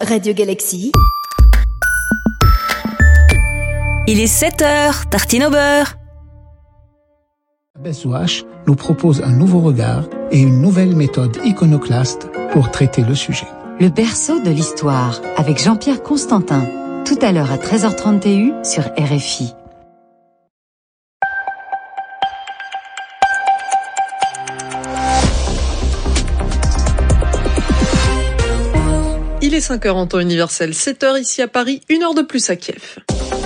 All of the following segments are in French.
Radio Galaxy. Il est 7h, tartine au beurre. BSOH nous propose un nouveau regard et une nouvelle méthode iconoclaste pour traiter le sujet. Le berceau de l'histoire avec Jean-Pierre Constantin. Tout à l'heure à 13h30 TU sur RFI. Il est 5h en temps universel, 7h ici à Paris, 1 heure de plus à Kiev.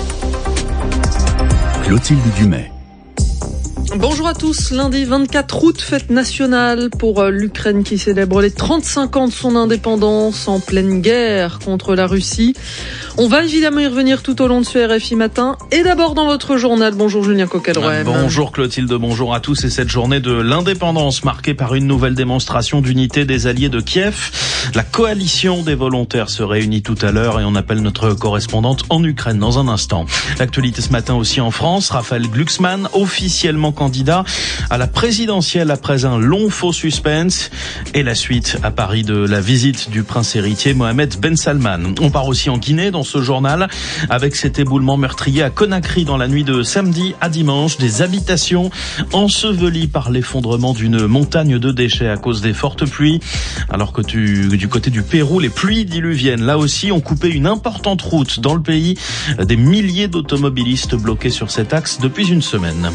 Clotilde Dumais. Bonjour à tous, lundi 24 août, fête nationale pour l'Ukraine qui célèbre les 35 ans de son indépendance en pleine guerre contre la Russie. On va évidemment y revenir tout au long de ce RFI matin. Et d'abord dans votre journal, bonjour Julien Coquelrouem. Bonjour Clotilde, bonjour à tous. Et cette journée de l'indépendance marquée par une nouvelle démonstration d'unité des alliés de Kiev. La coalition des volontaires se réunit tout à l'heure et on appelle notre correspondante en Ukraine dans un instant. L'actualité ce matin aussi en France, Raphaël Glucksmann, officiellement candidat à la présidentielle après un long faux suspense. Et la suite à Paris de la visite du prince héritier Mohamed Ben Salman. On part aussi en Guinée dans ce journal avec cet éboulement meurtrier à Conakry dans la nuit de samedi à dimanche. Des habitations ensevelies par l'effondrement d'une montagne de déchets à cause des fortes pluies. Alors que du côté du Pérou, les pluies diluviennes, là aussi, ont coupé une importante route dans le pays. Des milliers d'automobilistes bloqués sur cet axe depuis une semaine.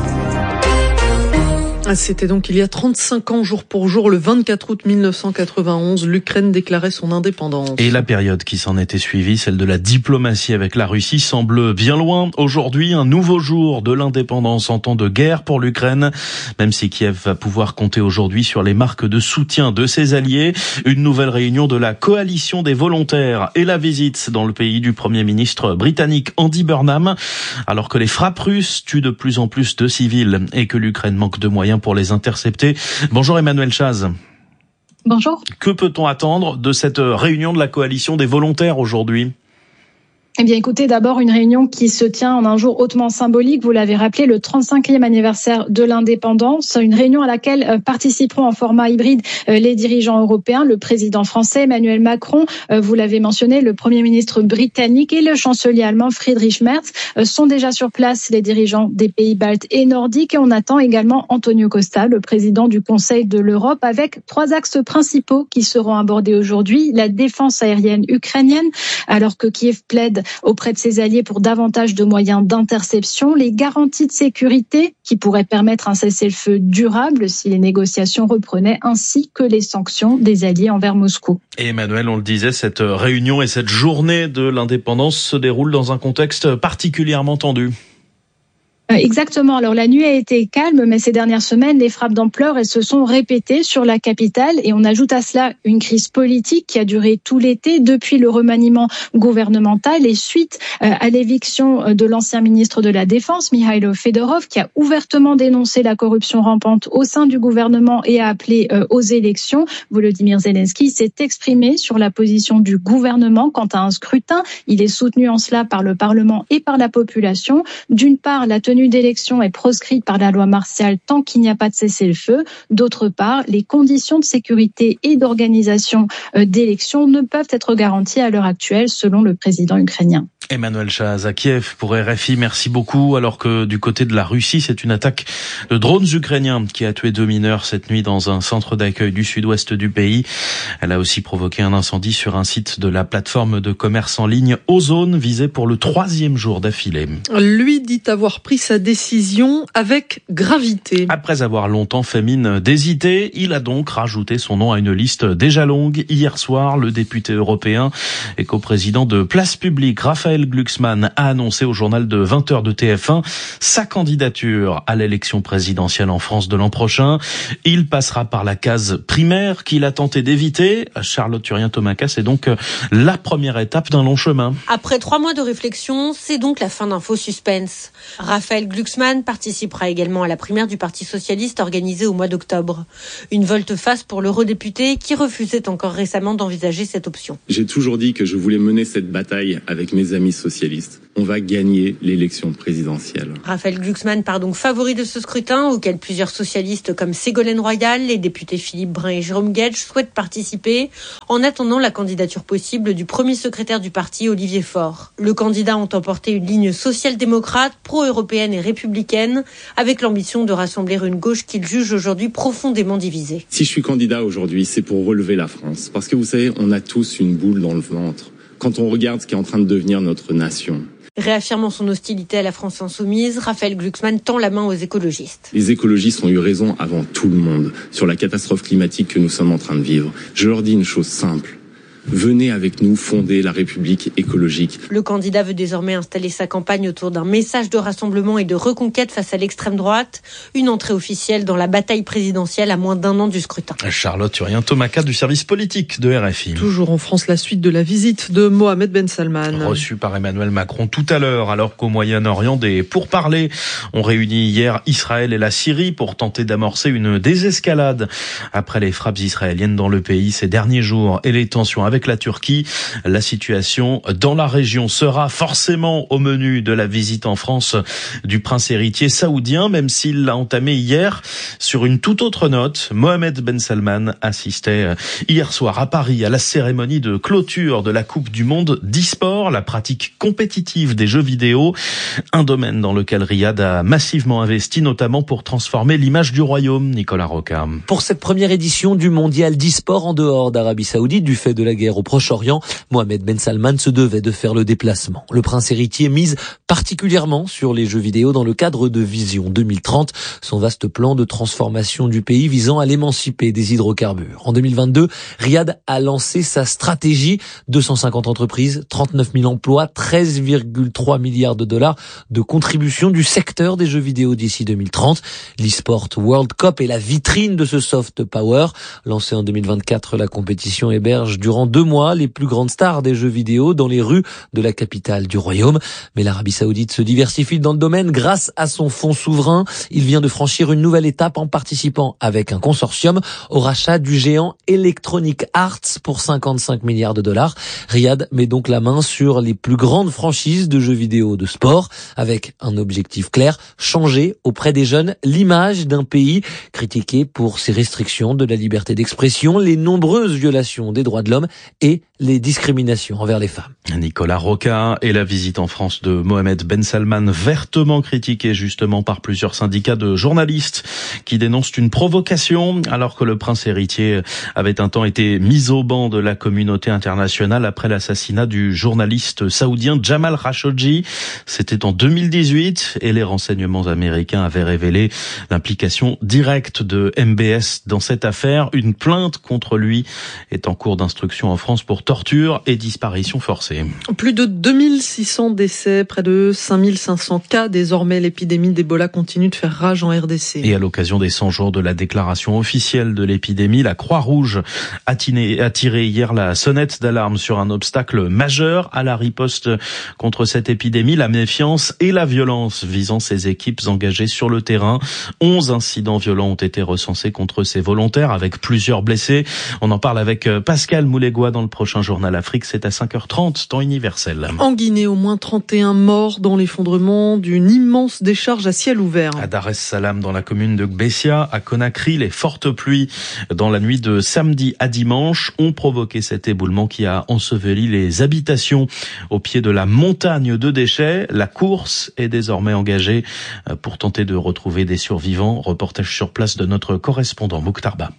C'était donc il y a 35 ans, jour pour jour, le 24 août 1991, l'Ukraine déclarait son indépendance. Et la période qui s'en était suivie, celle de la diplomatie avec la Russie, semble bien loin. Aujourd'hui, un nouveau jour de l'indépendance en temps de guerre pour l'Ukraine, même si Kiev va pouvoir compter aujourd'hui sur les marques de soutien de ses alliés. Une nouvelle réunion de la coalition des volontaires et la visite dans le pays du Premier ministre britannique Andy Burnham, alors que les frappes russes tuent de plus en plus de civils et que l'Ukraine manque de moyens pour les intercepter. Bonjour Emmanuel Chaz. Bonjour. Que peut-on attendre de cette réunion de la coalition des volontaires aujourd'hui ? Eh bien, écoutez, d'abord, une réunion qui se tient en un jour hautement symbolique. Vous l'avez rappelé, le 35e anniversaire de l'indépendance. Une réunion à laquelle participeront en format hybride les dirigeants européens, le président français Emmanuel Macron, vous l'avez mentionné, le premier ministre britannique et le chancelier allemand Friedrich Merz sont déjà sur place, les dirigeants des pays baltes et nordiques. Et on attend également Antonio Costa, le président du Conseil de l'Europe, avec 3 axes principaux qui seront abordés aujourd'hui. La défense aérienne ukrainienne, alors que Kiev plaide auprès de ses alliés pour davantage de moyens d'interception, les garanties de sécurité qui pourraient permettre un cessez-le-feu durable si les négociations reprenaient, ainsi que les sanctions des alliés envers Moscou. Et Emmanuel, on le disait, cette réunion et cette journée de l'indépendance se déroulent dans un contexte particulièrement tendu. Exactement. Alors la nuit a été calme, mais ces dernières semaines, les frappes d'ampleur, elles se sont répétées sur la capitale et on ajoute à cela une crise politique qui a duré tout l'été depuis le remaniement gouvernemental et suite à l'éviction de l'ancien ministre de la Défense, Mikhailo Fedorov, qui a ouvertement dénoncé la corruption rampante au sein du gouvernement et a appelé aux élections. Volodymyr Zelensky s'est exprimé sur la position du gouvernement quant à un scrutin. Il est soutenu en cela par le Parlement et par la population. D'une part, la tenue d'élection est proscrite par la loi martiale tant qu'il n'y a pas de cessez-le-feu. D'autre part, les conditions de sécurité et d'organisation d'élections ne peuvent être garanties à l'heure actuelle, selon le président ukrainien. Emmanuel Chaz à Kiev pour RFI, merci beaucoup. Alors que du côté de la Russie, c'est une attaque de drones ukrainiens qui a tué 2 mineurs cette nuit dans un centre d'accueil du sud-ouest du pays. Elle a aussi provoqué un incendie sur un site de la plateforme de commerce en ligne Ozone, visé pour le 3e jour d'affilée. Lui dit avoir pris sa décision avec gravité. Après avoir longtemps fait mine d'hésiter, il a donc rajouté son nom à une liste déjà longue. Hier soir, le député européen et coprésident de Place Publique, Raphaël Glucksmann, a annoncé au journal de 20h de TF1 sa candidature à l'élection présidentielle en France de l'an prochain. Il passera par la case primaire qu'il a tenté d'éviter. Charlotte Turien-Thomaca, c'est donc la première étape d'un long chemin. Après 3 mois de réflexion, c'est donc la fin d'un faux suspense. Raphaël Glucksmann participera également à la primaire du Parti socialiste organisée au mois d'octobre. Une volte-face pour l'eurodéputé qui refusait encore récemment d'envisager cette option. J'ai toujours dit que je voulais mener cette bataille avec mes amis famille socialiste, on va gagner l'élection présidentielle. Raphaël Glucksmann part donc favori de ce scrutin auquel plusieurs socialistes comme Ségolène Royal, les députés Philippe Brun et Jérôme Guedj souhaitent participer en attendant la candidature possible du premier secrétaire du parti, Olivier Faure. Le candidat entend porter une ligne social-démocrate, pro-européenne et républicaine avec l'ambition de rassembler une gauche qu'il juge aujourd'hui profondément divisée. Si je suis candidat aujourd'hui, c'est pour relever la France. Parce que vous savez, on a tous une boule dans le ventre quand on regarde ce qui est en train de devenir notre nation. Réaffirmant son hostilité à la France insoumise, Raphaël Glucksmann tend la main aux écologistes. Les écologistes ont eu raison avant tout le monde sur la catastrophe climatique que nous sommes en train de vivre. Je leur dis une chose simple. Venez avec nous fonder la République écologique. Le candidat veut désormais installer sa campagne autour d'un message de rassemblement et de reconquête face à l'extrême droite. Une entrée officielle dans la bataille présidentielle à moins d'1 an du scrutin. Charlotte Turien-Tomaca du service politique de RFI. Toujours en France, la suite de la visite de Mohamed Ben Salman. Reçu par Emmanuel Macron tout à l'heure, alors qu'au Moyen-Orient, des pourparlers ont réuni hier Israël et la Syrie pour tenter d'amorcer une désescalade. Après les frappes israéliennes dans le pays ces derniers jours et les tensions avec la Turquie, la situation dans la région sera forcément au menu de la visite en France du prince héritier saoudien, même s'il l'a entamé hier sur une toute autre note. Mohamed Ben Salman assistait hier soir à Paris à la cérémonie de clôture de la Coupe du Monde d'e-sport, la pratique compétitive des jeux vidéo, un domaine dans lequel Riyad a massivement investi, notamment pour transformer l'image du royaume. Nicolas Roca. Pour cette première édition du mondial d'e-sport en dehors d'Arabie Saoudite, du fait de la guerre au Proche-Orient, Mohamed Ben Salman se devait de faire le déplacement. Le prince héritier mise particulièrement sur les jeux vidéo dans le cadre de Vision 2030, son vaste plan de transformation du pays visant à l'émanciper des hydrocarbures. En 2022, Riyad a lancé sa stratégie, 250 entreprises, 39 000 emplois, 13,3 milliards de dollars de contribution du secteur des jeux vidéo d'ici 2030. L'e-Sport World Cup est la vitrine de ce soft power. Lancé en 2024, la compétition héberge durant 2 mois les plus grandes stars des jeux vidéo dans les rues de la capitale du royaume. Mais l'Arabie Saoudite se diversifie dans le domaine grâce à son fonds souverain. Il vient de franchir une nouvelle étape en participant avec un consortium au rachat du géant Electronic Arts pour 55 milliards de dollars. Riyad met donc la main sur les plus grandes franchises de jeux vidéo de sport avec un objectif clair, changer auprès des jeunes l'image d'un pays critiqué pour ses restrictions de la liberté d'expression, les nombreuses violations des droits de l'homme et les discriminations envers les femmes. Nicolas Roca et la visite en France de Mohamed Ben Salman, vertement critiquée justement par plusieurs syndicats de journalistes qui dénoncent une provocation alors que le prince héritier avait un temps été mis au banc de la communauté internationale après l'assassinat du journaliste saoudien Jamal Khashoggi. C'était en 2018 et les renseignements américains avaient révélé l'implication directe de MBS dans cette affaire. Une plainte contre lui est en cours d'instruction en France pour torture et disparition forcée. Plus de 2600 décès, près de 5500 cas. Désormais, l'épidémie d'Ebola continue de faire rage en RDC. Et à l'occasion des 100 jours de la déclaration officielle de l'épidémie, la Croix-Rouge a tiré hier la sonnette d'alarme sur un obstacle majeur à la riposte contre cette épidémie, la méfiance et la violence visant ces équipes engagées sur le terrain. 11 incidents violents ont été recensés contre ces volontaires avec plusieurs blessés. On en parle avec Pascal Moulégois dans le prochain journal Afrique. C'est à 5h30, temps universel. En Guinée, au moins 31 morts dans l'effondrement d'une immense décharge à ciel ouvert. À Dar es Salaam, dans la commune de Gbessia, à Conakry, les fortes pluies dans la nuit de samedi à dimanche ont provoqué cet éboulement qui a enseveli les habitations au pied de la montagne de déchets. La course est désormais engagée pour tenter de retrouver des survivants. Reportage sur place de notre correspondant Mokhtar Ba.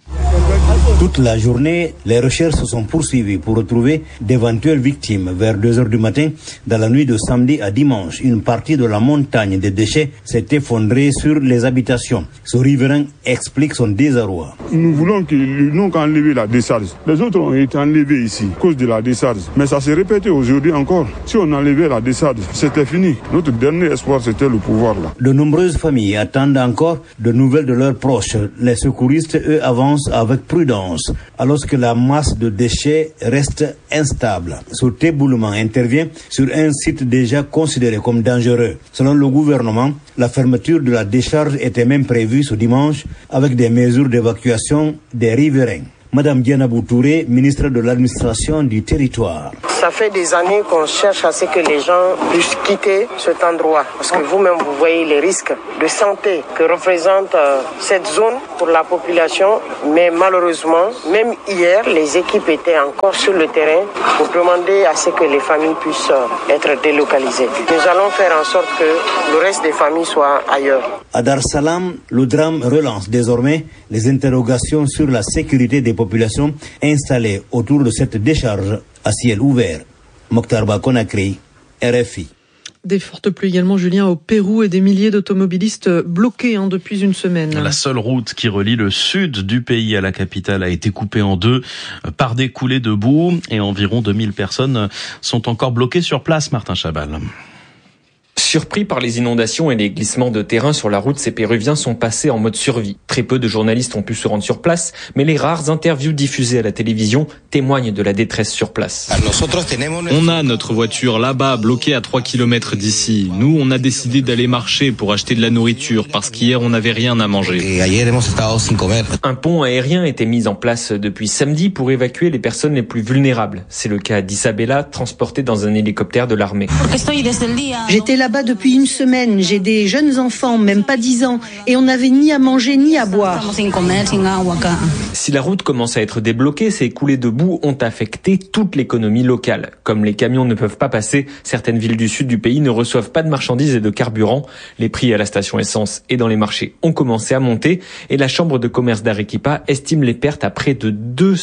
Toute la journée, les recherches se sont poursuivies pour retrouver d'éventuelles victimes. Vers 2h du matin, dans la nuit de samedi à dimanche, une partie de la montagne des déchets s'est effondrée sur les habitations. Ce riverain explique son désarroi. Nous voulons qu'ils n'ont qu'à enlever la décharge. Les autres ont été enlevés ici à cause de la décharge. Mais ça s'est répété aujourd'hui encore. Si on enlevait la décharge, c'était fini. Notre dernier espoir, c'était le pouvoir là. De nombreuses familles attendent encore de nouvelles de leurs proches. Les secouristes, eux, avancent avec prudence, alors que la masse de déchets reste instable. Cet éboulement intervient sur un site déjà considéré comme dangereux. Selon le gouvernement, la fermeture de la décharge était même prévue ce dimanche avec des mesures d'évacuation des riverains. Madame Diana Boutouré, ministre de l'administration du territoire. Ça fait des années qu'on cherche à ce que les gens puissent quitter cet endroit. Parce que vous-même, vous voyez les risques de santé que représente cette zone pour la population. Mais malheureusement, même hier, les équipes étaient encore sur le terrain pour demander à ce que les familles puissent être délocalisées. Nous allons faire en sorte que le reste des familles soient ailleurs. À Dar Salam, le drame relance désormais les interrogations sur la sécurité des populations installées autour de cette décharge à ciel ouvert. Mokhtar Conakry, RFI. Des fortes pluies également, Julien, au Pérou et des milliers d'automobilistes bloqués depuis une semaine. La seule route qui relie le sud du pays à la capitale a été coupée en deux par des coulées de boue et environ 2000 personnes sont encore bloquées sur place, Martin Chabal. Surpris par les inondations et les glissements de terrain sur la route, ces Péruviens sont passés en mode survie. Très peu de journalistes ont pu se rendre sur place, mais les rares interviews diffusées à la télévision témoignent de la détresse sur place. On a notre voiture là-bas, bloquée à 3 km d'ici. Nous, on a décidé d'aller marcher pour acheter de la nourriture, parce qu'hier, on n'avait rien à manger. Un pont aérien a été mis en place depuis samedi pour évacuer les personnes les plus vulnérables. C'est le cas d'Isabella, transportée dans un hélicoptère de l'armée. J'étais là-bas depuis une semaine, j'ai des jeunes enfants, même pas 10 ans, et on n'avait ni à manger ni à boire. Si la route commence à être débloquée, ces coulées de boue ont affecté toute l'économie locale. Comme les camions ne peuvent pas passer, certaines villes du sud du pays ne reçoivent pas de marchandises et de carburant. Les prix à la station essence et dans les marchés ont commencé à monter et la chambre de commerce d'Arequipa estime les pertes à près de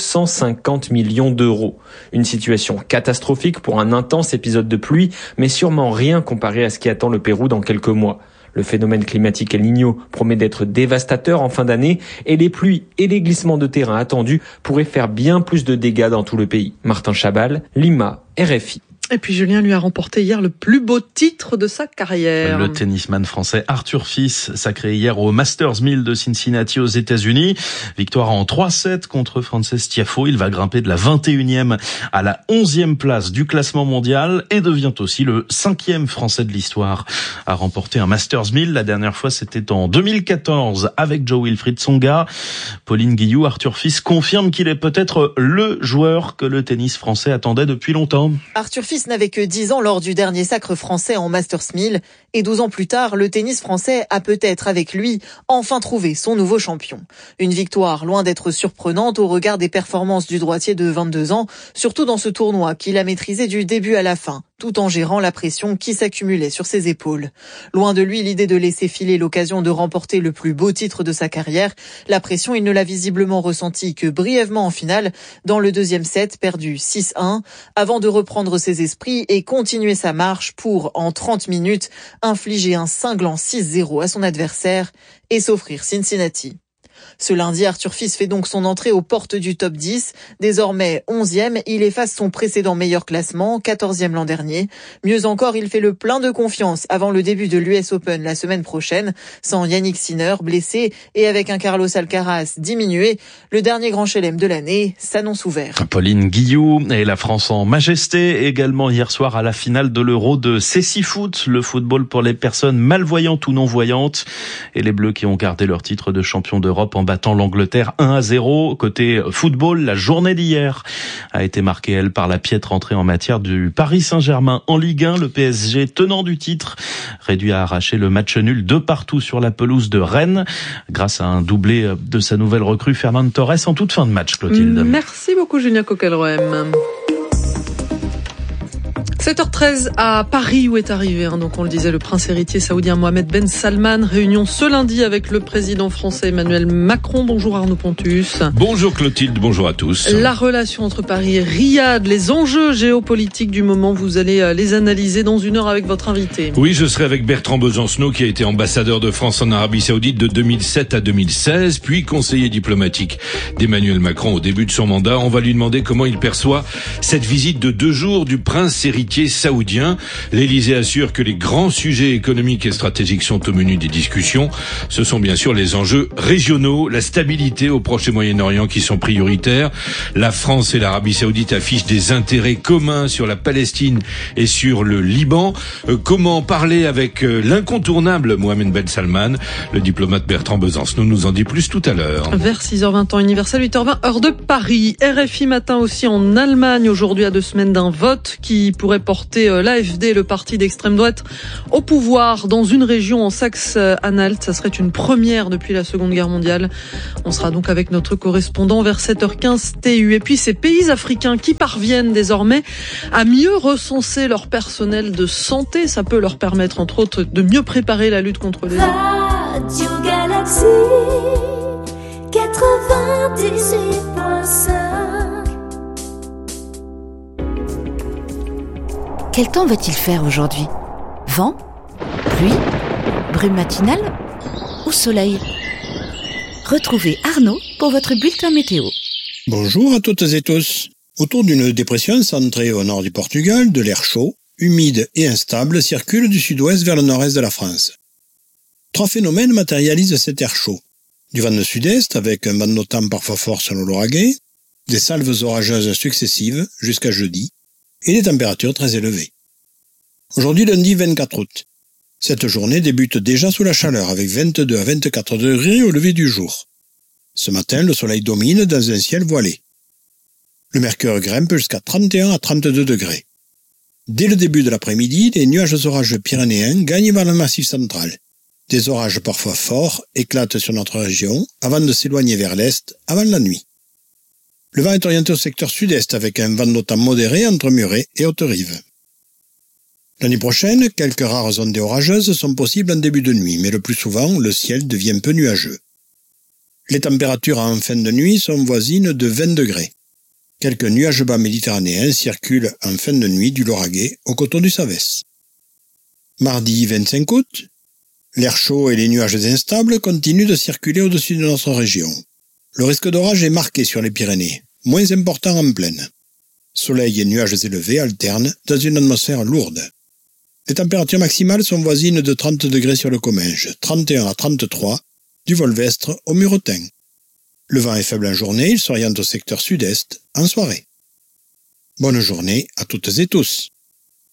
250 millions d'euros. Une situation catastrophique pour un intense épisode de pluie, mais sûrement rien comparé à ce qui attend le Pérou dans quelques mois. Le phénomène climatique El Niño promet d'être dévastateur en fin d'année et les pluies et les glissements de terrain attendus pourraient faire bien plus de dégâts dans tout le pays. Martin Chabal, Lima, RFI. Et puis Julien lui a remporté hier le plus beau titre de sa carrière. Le tennisman français Arthur Fils, sacré hier au Masters 1000 de Cincinnati aux États-Unis. Victoire en 3-7 contre Frances Tiafoe. Il va grimper de la 21e à la 11e place du classement mondial et devient aussi le 5e français de l'histoire à remporter un Masters 1000. La dernière fois, c'était en 2014 avec Jo-Wilfried Tsonga. Pauline Guillou, Arthur Fils confirme qu'il est peut-être le joueur que le tennis français attendait depuis longtemps. Arthur Fils n'avait que 10 ans lors du dernier sacre français en Masters 1000 et 12 ans plus tard, le tennis français a peut-être avec lui enfin trouvé son nouveau champion. Une victoire loin d'être surprenante au regard des performances du droitier de 22 ans, surtout dans ce tournoi qu'il a maîtrisé du début à la fin, tout en gérant la pression qui s'accumulait sur ses épaules. Loin de lui l'idée de laisser filer l'occasion de remporter le plus beau titre de sa carrière. La pression, il ne l'a visiblement ressentie que brièvement en finale, dans le deuxième set perdu 6-1, avant de reprendre ses esprits et continuer sa marche pour, en 30 minutes, infliger un cinglant 6-0 à son adversaire et s'offrir Cincinnati. Ce lundi, Arthur Fils fait donc son entrée aux portes du top 10. Désormais 11e, il efface son précédent meilleur classement, 14e l'an dernier. Mieux encore, il fait le plein de confiance avant le début de l'US Open la semaine prochaine. Sans Yannick Sinner, blessé, et avec un Carlos Alcaraz diminué, le dernier grand chelem de l'année s'annonce ouvert. Pauline Guillou et la France en majesté, également hier soir à la finale de l'Euro de Cécifoot, le football pour les personnes malvoyantes ou non-voyantes, et les Bleus qui ont gardé leur titre de champion d'Europe en battant l'Angleterre 1-0. Côté football, la journée d'hier a été marquée, elle, par la piètre entrée en matière du Paris Saint-Germain en Ligue 1. Le PSG, tenant du titre, réduit à arracher le match nul de partout sur la pelouse de Rennes, grâce à un doublé de sa nouvelle recrue Fernand Torres en toute fin de match, Clotilde. Merci beaucoup, Julien Coquelroem. 7h13 à Paris où est arrivé, donc on le disait, le prince héritier saoudien Mohamed Ben Salman. Réunion ce lundi avec le président français Emmanuel Macron. Bonjour Arnaud Pontus. Bonjour Clotilde, bonjour à tous. La relation entre Paris et Riyad, les enjeux géopolitiques du moment, vous allez les analyser dans une heure avec votre invité. Oui, je serai avec Bertrand Besancenot qui a été ambassadeur de France en Arabie Saoudite de 2007 à 2016, puis conseiller diplomatique d'Emmanuel Macron au début de son mandat. On va lui demander comment il perçoit cette visite de 2 jours du prince héritier héritier saoudien. L'Élysée assure que les grands sujets économiques et stratégiques sont au menu des discussions. Ce sont bien sûr les enjeux régionaux, la stabilité au Proche et Moyen-Orient qui sont prioritaires. La France et l'Arabie Saoudite affichent des intérêts communs sur la Palestine et sur le Liban. Comment parler avec l'incontournable Mohamed Ben Salman? Le diplomate Bertrand Besancenot nous en dit plus tout à l'heure. Vers 6h20 temps universel, 8h20 heure de Paris. RFI matin aussi en Allemagne, aujourd'hui à 2 semaines d'un vote qui pourrait porter l'AfD, le parti d'extrême droite, au pouvoir dans une région en Saxe-Anhalt. Ça serait une première depuis la Seconde Guerre mondiale. On sera donc avec notre correspondant vers 7h15 TU. Et puis ces pays africains qui parviennent désormais à mieux recenser leur personnel de santé, ça peut leur permettre entre autres de mieux préparer la lutte contre les... Radio Galaxy 98.5. Quel temps va-t-il faire aujourd'hui? Vent? Pluie? Brume matinale? Ou soleil? Retrouvez Arnaud pour votre bulletin météo. Bonjour à toutes et tous. Autour d'une dépression centrée au nord du Portugal, de l'air chaud, humide et instable circule du sud-ouest vers le nord-est de la France. 3 phénomènes matérialisent cet air chaud. Du vent de sud-est avec un vent d'OTAN parfois fort sur le Lauragais, des salves orageuses successives jusqu'à jeudi et des températures très élevées. Aujourd'hui lundi 24 août. Cette journée débute déjà sous la chaleur avec 22 à 24 degrés au lever du jour. Ce matin, le soleil domine dans un ciel voilé. Le mercure grimpe jusqu'à 31 à 32 degrés. Dès le début de l'après-midi, les nuages orageux pyrénéens gagnent vers le massif central. Des orages parfois forts éclatent sur notre région avant de s'éloigner vers l'est avant la nuit. Le vent est orienté au secteur sud-est avec un vent d'OTAN modéré entre Muret et Haute-Rive. L'année prochaine, quelques rares ondées orageuses sont possibles en début de nuit, mais le plus souvent, le ciel devient peu nuageux. Les températures en fin de nuit sont voisines de 20 degrés. Quelques nuages bas méditerranéens circulent en fin de nuit du Lauragais au coteau du Savès. Mardi 25 août, l'air chaud et les nuages instables continuent de circuler au-dessus de notre région. Le risque d'orage est marqué sur les Pyrénées, moins important en plaine. Soleil et nuages élevés alternent dans une atmosphère lourde. Les températures maximales sont voisines de 30 degrés sur le Comminges, 31 à 33 du Volvestre au Muretin. Le vent est faible en journée, il s'oriente au secteur sud-est en soirée. Bonne journée à toutes et tous.